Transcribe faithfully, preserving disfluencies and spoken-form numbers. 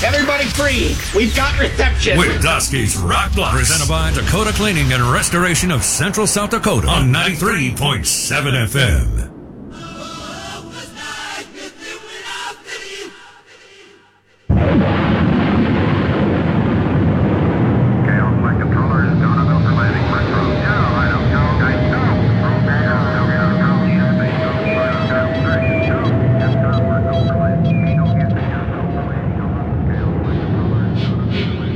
Everybody free. We've got reception. With Dusky's Rock Blocks. Presented by Dakota Cleaning and Restoration of Central South Dakota on ninety-three point seven F M.